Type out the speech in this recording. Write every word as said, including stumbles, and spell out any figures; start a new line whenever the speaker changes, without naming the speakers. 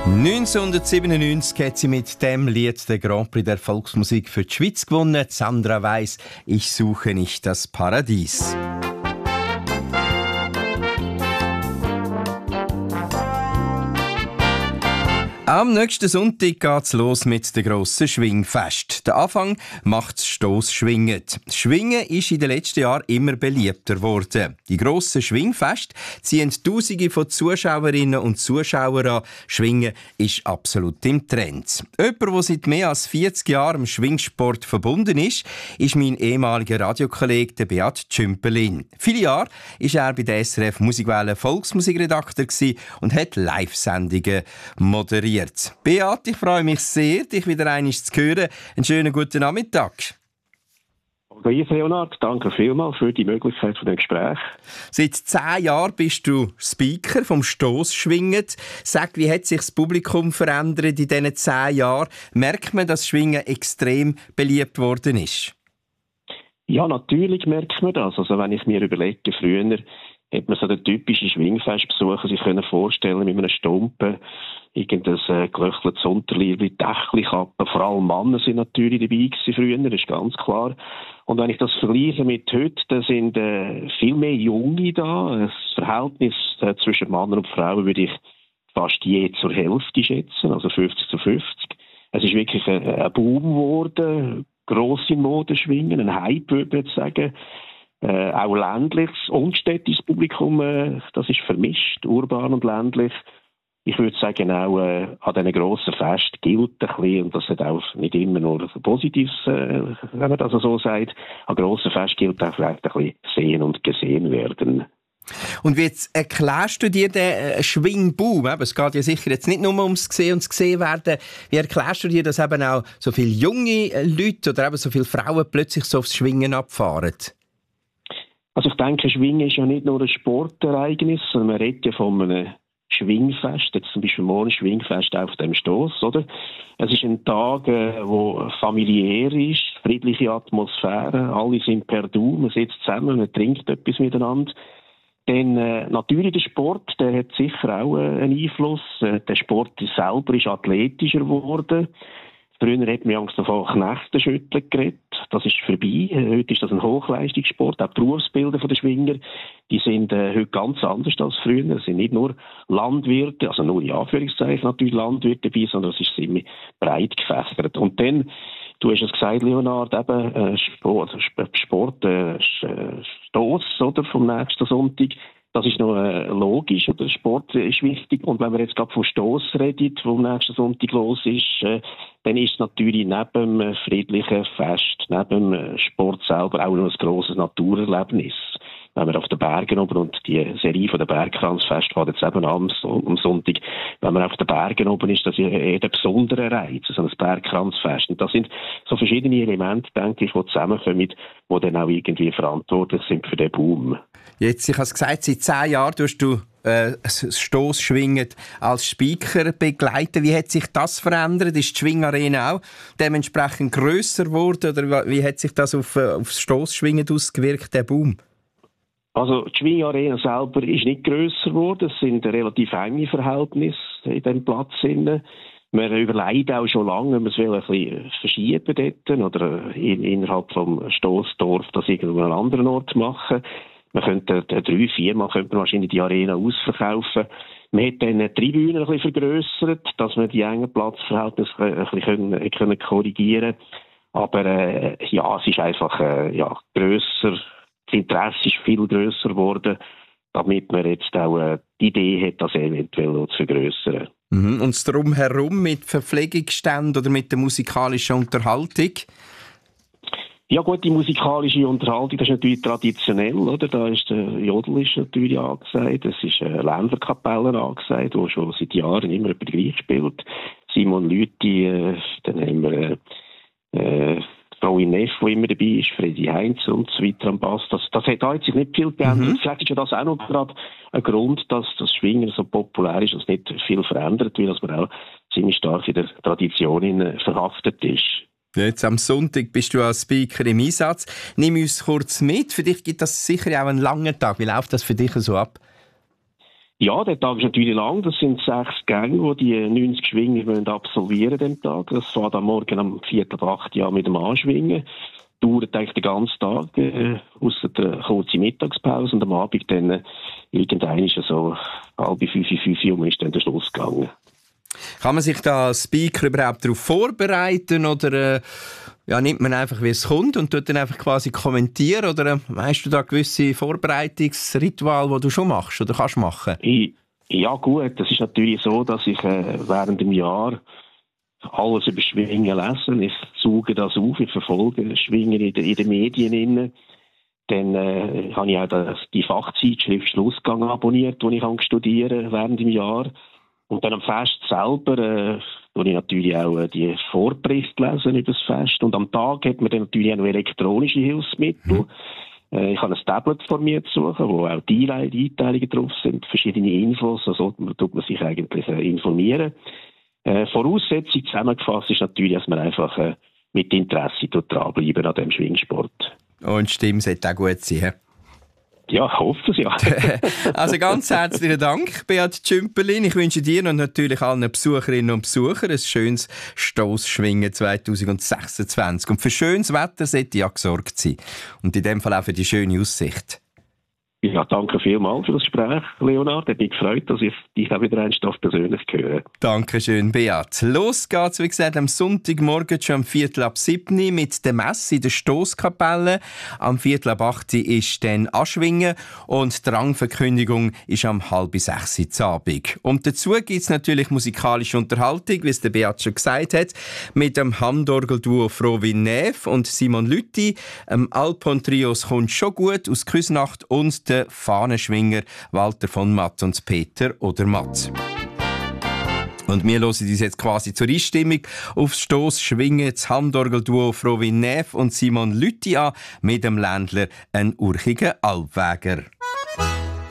neunzehnhundertsiebenundneunzig hat sie mit dem Lied den Grand Prix der Volksmusik für die Schweiz gewonnen. Sandra Weiss, «Ich suche nicht das Paradies». Am nächsten Sonntag geht's los mit dem grossen Schwingfest. Der Anfang macht das Stossschwingen. Das Schwingen ist in den letzten Jahren immer beliebter geworden. Die grossen Schwingfeste ziehen Tausende von Zuschauerinnen und Zuschauern an. Schwingen ist absolut im Trend. Jemand, der seit mehr als vierzig Jahren im Schwingsport verbunden ist, ist mein ehemaliger Radiokollege Beat Tschümpelin. Viele Jahre war er bei der S R F Musikwelle Volksmusikredakteur und hat Live-Sendungen moderiert. Beat, ich freue mich sehr, dich wieder einmal zu hören. Einen schönen guten Nachmittag.
Grüß Leonard, danke vielmals für die Möglichkeit von dem Gespräch.
Seit zehn Jahren bist du Speaker vom Stossschwingen. Sag, wie hat sich das Publikum verändert in diesen zehn Jahren? Merkt man, dass Schwingen extrem beliebt worden ist?
Ja, natürlich merkt man das. Also wenn ich mir überlege, früher hat man so den typischen Schwingfestbesucher sich können vorstellen mit einem Stumpen, irgendein äh, gelöcheltes Unterliebli, Dächli-Kappe. Vor allem Männer sind natürlich dabei gewesen früher, das ist ganz klar. Und wenn ich das vergleiche mit heute, dann sind äh, viel mehr Junge da. Das Verhältnis äh, zwischen Männern und Frauen würde ich fast je zur Hälfte schätzen, also fünfzig zu fünfzig. Es ist wirklich ein, ein Boom geworden, grosse Modeschwingen, ein Hype, würde ich jetzt sagen. Äh, auch ländliches und städtisches Publikum, äh, das ist vermischt, urban und ländlich. Ich würde sagen, auch äh, an diesen grossen Festen gilt ein bisschen, und das hat auch nicht immer nur Positives, äh, wenn man das so sagt, an grossen Festen gilt auch vielleicht ein bisschen sehen und gesehen werden.
Und wie jetzt erklärst du dir den äh, Schwingboom? Es geht ja sicher jetzt nicht nur ums Gesehen und Gesehen werden. Wie erklärst du dir, dass eben auch so viele junge Leute oder eben so viele Frauen plötzlich so aufs Schwingen abfahren?
Also ich denke, Schwingen ist ja nicht nur ein Sportereignis, sondern man redet ja von einem Schwingfest, jetzt zum Beispiel morgen Schwingfest auf dem Stoss, oder? Es ist ein Tag, äh, wo familiär ist, friedliche Atmosphäre, alle sind per Du, man sitzt zusammen, man trinkt etwas miteinander. Dann äh, natürlich der Sport, der hat sicher auch äh, einen Einfluss. Äh, der Sport selber ist athletischer geworden. Früher hat man Angst davon Knechtenschütteln geredet. Das ist vorbei. Heute ist das ein Hochleistungssport. Auch die Berufsbilder der Schwinger, die sind äh, heute ganz anders als früher. Es sind nicht nur Landwirte, also nur in Anführungszeichen natürlich Landwirte dabei, sondern es ist ziemlich breit gefächert. Und dann, du hast es gesagt, Leonard, eben äh, Sport, Sport äh, Stoss, oder, vom nächsten Sonntag. Das ist noch äh, logisch, oder? Sport ist wichtig. Und wenn wir jetzt gerade vom Stoss reden, wo am nächsten Sonntag los ist, äh, dann ist es natürlich neben dem friedlichen Fest, neben dem Sport selber auch noch ein grosses Naturerlebnis. Wenn wir auf den Bergen oben, und die Serie von der Bergkranzfest fährt jetzt eben am, am Sonntag, wenn man auf den Bergen oben ist, das ist eher der besondere Reiz, so ein Bergkranzfest. Und das sind so verschiedene Elemente, denke ich, die zusammenkommen, die dann auch irgendwie verantwortlich sind für den Boom.
Jetzt, ich habe es gesagt, seit zehn Jahren tust du äh, das Stossschwingen als Speaker begleiten. Wie hat sich das verändert? Ist die Schwingarena auch dementsprechend grösser geworden? Oder wie hat sich das auf, äh, auf das Stossschwingen ausgewirkt, der Boom?
Also die Schwingarena selber ist nicht grösser geworden. Es sind relativ enge Verhältnisse in diesem Platz. Man überlegt auch schon lange, ob man es ein bisschen verschieben dort oder in, innerhalb vom Stossdorf das irgendwo an einem anderen Ort machen. Man könnte drei, viermal könnte man wahrscheinlich die Arena ausverkaufen. Man hat dann die Tribüne ein bisschen vergrössert, dass man die engen Platzverhältnisse ein bisschen können, können korrigieren können. Aber äh, ja, es ist einfach äh, ja, grösser. Das Interesse ist viel grösser geworden, damit man jetzt auch äh, die Idee hat, das eventuell zu vergrössern.
Mhm. Und das Drumherum mit Verpflegungsständen oder mit der musikalischen Unterhaltung?
Ja gut, die musikalische Unterhaltung, das ist natürlich traditionell, oder? Da ist der Jodel ist natürlich angesagt, es ist eine Länderkapelle angesagt, die schon seit Jahren immer über gleich spielt. Simon Lüthi, äh, dann haben wir äh, äh, Frau Neff, die immer dabei ist, Freddy Heinz und so weiter am Bass. Das, das hat da jetzt nicht viel geändert. Mhm. Vielleicht ist ja das auch noch gerade ein Grund, dass das Schwingen so populär ist, dass nicht viel verändert wird, dass man auch ziemlich stark in der Tradition verhaftet ist.
Jetzt am Sonntag bist du als Speaker im Einsatz. Nimm uns kurz mit. Für dich gibt das sicher auch einen langen Tag. Wie läuft das für dich so ab?
Ja, der Tag ist natürlich lang. Das sind sechs Gänge, die die neunzig Schwinger müssen absolvieren den Tag. Das fängt am Morgen um Viertel ab acht Uhr mit dem Anschwingen. Dauert eigentlich den ganzen Tag, äh, ausser der kurzen Mittagspause. Und am Abend dann äh, irgendwann ist so halb fünf, fünf Uhr ist dann der Schluss gegangen.
Kann man sich da als Speaker überhaupt darauf vorbereiten oder äh, ja, nimmt man einfach, wie es kommt und tut dann einfach quasi kommentieren oder äh, hast du da gewisse Vorbereitungsrituale, die du schon machst oder kannst machen?
Ich, ja gut, das ist natürlich so, dass ich äh, während dem Jahr alles über Schwingen lese. Ich sauge das auf, ich verfolge Schwingen in, de, in den Medien. Innen. Dann äh, habe ich auch das, die Fachzeitschrift Schlussgang abonniert, die ich studieren während dem Jahr. Und dann am Fest selber äh, tue ich natürlich auch äh, die Vorberichte lesen über das Fest. Und am Tag hat man dann natürlich auch noch elektronische Hilfsmittel. Mhm. Äh, ich habe ein Tablet vor mir zu suchen, wo auch die Einteilungen drauf sind, verschiedene Infos. Also tut man sich eigentlich äh, informieren. Äh, Voraussetzung zusammengefasst ist natürlich, dass man einfach äh, mit Interesse dranbleiben an diesem Schwingsport.
Und die Stimme sollte auch gut sein.
Ja, ich hoffe es, ja.
Also ganz herzlichen Dank, Beat Tschümperlin. Ich wünsche dir und natürlich allen Besucherinnen und Besuchern ein schönes Stossschwingen zwanzig sechsundzwanzig. Und für schönes Wetter sollte ja gesorgt sein. Und in dem Fall auch für die schöne Aussicht.
Ja, danke vielmals für das Gespräch, Leonard. Ich bin gefreut, dass ich dich auch wieder einen Stoff persönlich höre.
Dankeschön, Beat. Los geht's, wie gesagt, am Sonntagmorgen schon am Viertel ab sieben mit der Messe in der Stosskapelle. Am Viertel ab acht ist dann Anschwingen und die Rangverkündigung ist am halb sechs Uhr Abend. Und dazu gibt's natürlich musikalische Unterhaltung, wie es der Beat schon gesagt hat, mit dem Handorgelduo Frovin Neff und Simon Lütti. Am Alpon Trios kommt schon gut aus Küsnacht und der Fahnenschwinger Walter von Matt und Peter oder Matt. Und wir hören uns jetzt quasi zur Einstimmung aufs Stossschwingen, das Handorgelduo Frovin Neff und Simon Lütti an mit dem Ländler, ein urchigen Alpwäger.